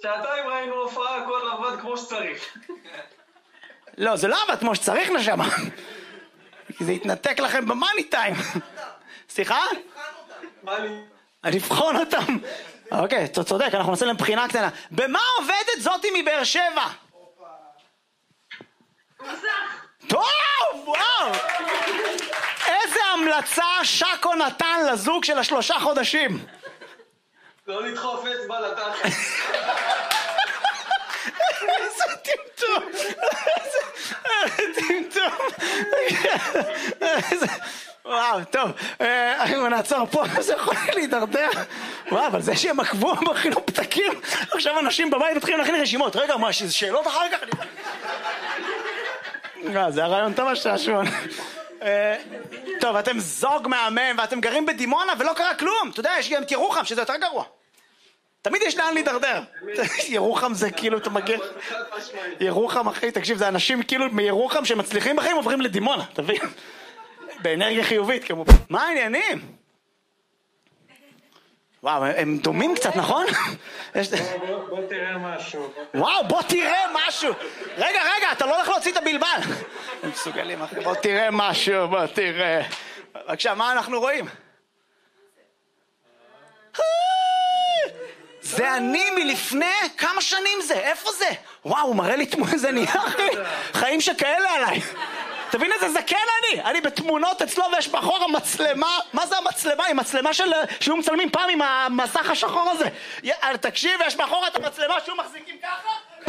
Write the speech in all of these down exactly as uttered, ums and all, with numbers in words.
שעתיים ראינו הופעה, הכל עבד כמו שצריך. לא, זה לא עבד כמו שצריך נשמה. כי זה התנתק לכם במאני טיים. סליחה? מה לי? לבחון אותם. אוקיי, אתה צודק, אנחנו נעשה להם בחינה קטנה. במה עובדת זאתי מבאר שבע? טוב, וואו! איזה המלצה שקו נתן לזוג של השלושה חודשים? לא לדחוף אצבע לתחת. איזה טמטום! איזה טמטום! וואו, טוב, אנחנו נעצור פה, זה יכול להידרדר. וואו, אבל זה שהם עקבו מכינו פתקים, עכשיו אנשים בבית מתחילים להכין רשימות. רגע, מה, שזה שאלות אחר כך? זה הרעיון טוב השעשון. טוב, אתם זוג מהמם ואתם גרים בדימונה ולא קרה כלום. אתה יודע, יש גם את ירוחם שזה יותר גרוע. תמיד יש לאן להידרדר. ירוחם זה כאילו, אתה מגיע... ירוחם, אחי, תקשיב, זה אנשים כאילו מירוחם שמצליחים בחיים עוברים לדימונה, תבין? באנרגיה חיובית, כמובן. מה העניינים? וואו, הם דומים קצת, נכון? בוא תראה משהו. וואו, בוא תראה משהו. רגע, רגע, אתה לא הולך להוציא את הבלבל. הם מסוגלים, אחי. בוא תראה משהו, בוא תראה. בבקשה, מה אנחנו רואים? זה אני מלפני כמה שנים זה, איפה זה? וואו, הוא מראה לי תמונה, זה נהיה, אחי. חיים שכאלה עליי. תבין איזה זקן אני, אני בתמונות אצלו ויש מאחורה מצלמה. מה זה המצלמה? היא מצלמה של... שהוא מצלמים פעם עם המסך השחור הזה. תקשיב, יש מאחורה את המצלמה שהוא מחזיקים ככה.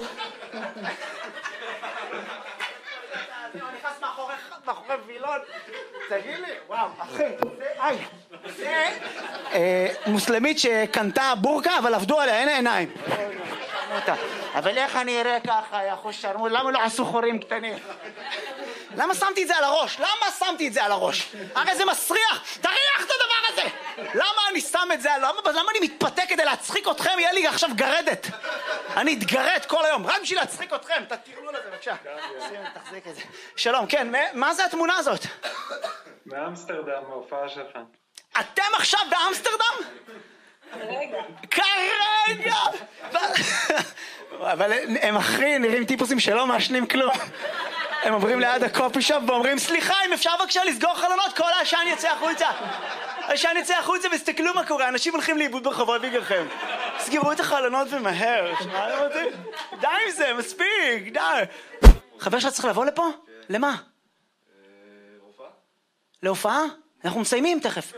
הוא נכנס מאחורי וילון. תגיד לי, וואו, אחי, איי. זה מוסלמית שקנתה בורקה אבל עבדו עליה, אין עיניים. אבל איך אני אראה ככה, יא אחוז שרמוט? למה לא עשו חורים קטנים? למה שמתי את זה על הראש? למה שמתי את זה על הראש? הרי זה מסריח! תריח את הדבר הזה! למה אני שם את זה? למה, למה אני מתפתה כדי להצחיק אתכם? יהיה לי עכשיו גרדת. אני אתגרד כל היום, רק בשביל להצחיק אתכם. תתירלו לזה, בבקשה. תחזיק את זה. שלום, כן, מה זה התמונה הזאת? באמסטרדם, ההופעה שלך. אתם עכשיו באמסטרדם? כרגע. כרגע! אבל הם אחרי נראים טיפוסים שלא מעשנים כלום. הם עוברים ליד הקופי שופ ואומרים, סליחה, אם אפשר בבקשה לסגור חלונות, כל העשן יצא החוצה. העשן יצא החוצה וסתכלו מה קורה, אנשים הולכים לאיבוד ברחובות בגללכם. סגרו את החלונות ומהר. די עם זה, מספיק, די. חבר שלך צריך לבוא לפה? למה? להופעה? להופעה? אנחנו מסיימים תכף.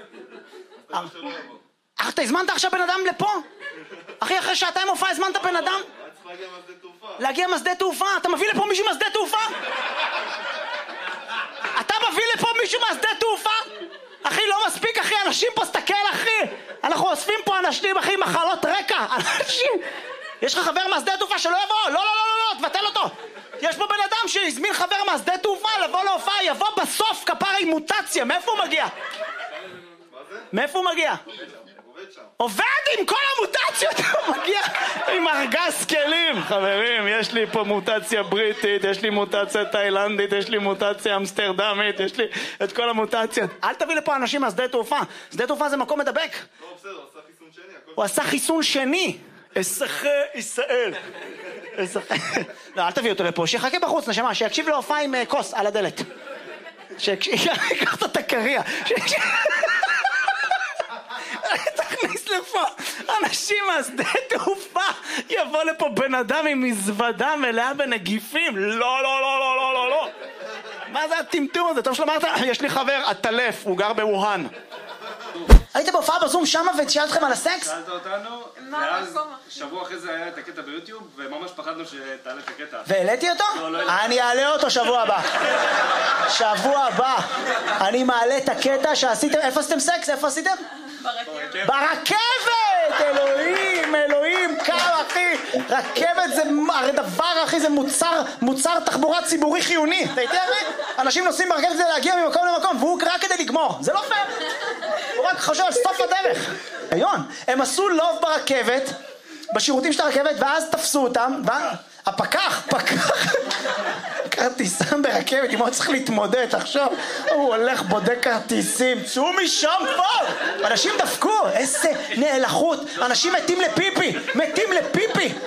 אך אתה הזמנת עכשיו בן אדם לפה? אחי, אחרי שעתיים הופעה הזמנת בן אדם? להגיע מהשדה תעופה. להגיע מהשדה תעופה? אתה מביא לפה מישהו מהשדה תעופה? אתה מביא לפה מישהו מהשדה תעופה? אחי, לא מספיק, אחי, אנשים פה, סתכל, אחי. אנחנו אוספים פה אנשים, אחי, מחלות רקע. אנשים... יש לך חבר מהשדה תעופה שלא יבוא? לא, לא, לא, לא, לא, תבטל אותו. יש פה בן אדם שהזמין חבר מהשדה תעופה לבוא להופעה, יבוא בסוף כפרה עם מוטציה. מאיפה הוא מגיע? מה זה? מאיפה הוא מגיע? עובד שם. עובד עם כל המוטציות, הוא מגיע עם ארגז כלים. חברים, יש לי פה מוטציה בריטית, יש לי מוטציה תאילנדית, יש לי מוטציה אמסטרדמית, יש לי את כל המוטציות. אל תביא לפה אנשים מהשדה תעופה. שדה תעופה זה מקום מדבק. לא, בסדר, הוא עשה חיסון שני. הכל... הוא עשה חיסון שני. אזרחי ישראל. לא, אל תביא אותו לפה, שיחכה בחוץ, נשמה, שיקשיב להופעה עם כוס על הדלת. שיקח את התקריה. תכניס לפה אנשים מהשדה תעופה, יבוא לפה בן אדם עם מזוודה מלאה בנגיפים. לא, לא, לא, לא, לא, לא, לא. מה זה הטמטום הזה? טוב שלמרת, יש לי חבר, הטלף, הוא גר בווהאן. היית בהופעה בזום שמה ושאלת לכם על הסקס? שאלת אותנו, ואז שבוע אחרי זה היה את הקטע ביוטיוב, וממש פחדנו שתעלה את הקטע. והעליתי אותו? לא, לא העליתי. אני אעלה אותו שבוע הבא. שבוע הבא. אני מעלה את הקטע שעשיתם, איפה עשיתם סקס? איפה עשיתם? ברכבת. ברכבת! אלוהים, אלוהים, כמה אחי. רכבת זה, הרי דבר אחי, זה מוצר, מוצר תחבורה ציבורי חיוני. אתה יודע אחי? אנשים נוסעים ברכבת כדי להגיע ממקום למקום, והוא רק כדי לגמור. זה לא פייר. הוא רק חושב על סוף הדרך. היון, הם עשו לוב ברכבת, בשירותים של הרכבת, ואז תפסו אותם, והפקח, פקח, כרטיסם ברכבת, אם הוא צריך להתמודד, עכשיו הוא הולך בודק כרטיסים, צאו משם פה! אנשים דפקו, איזה נאלחות, אנשים מתים לפיפי, מתים לפיפי!